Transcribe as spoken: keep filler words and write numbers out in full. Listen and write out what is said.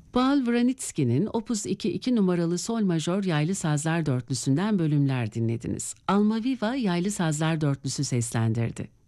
Paul Wranitzky'nin Opus iki iki numaralı sol majör yaylı sazlar dörtlüsünden bölümler dinlediniz. Almaviva yaylı sazlar dörtlüsü seslendirdi.